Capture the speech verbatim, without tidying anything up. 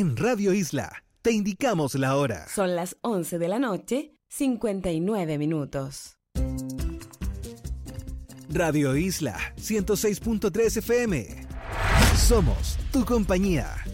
En Radio Isla te indicamos la hora. Son las once de la noche, cincuenta y nueve minutos. Radio Isla ciento seis punto tres F M. Somos tu compañía.